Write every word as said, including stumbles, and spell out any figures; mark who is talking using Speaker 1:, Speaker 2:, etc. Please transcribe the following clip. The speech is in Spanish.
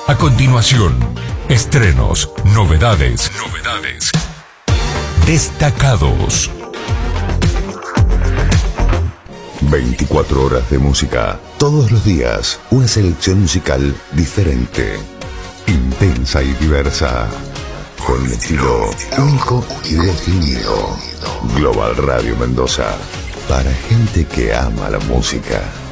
Speaker 1: A continuación, estrenos, novedades, novedades, destacados.
Speaker 2: veinticuatro horas de música, todos los días, una selección musical diferente, intensa y diversa, con un estilo único y definido. Global Radio Mendoza, para gente que ama la música.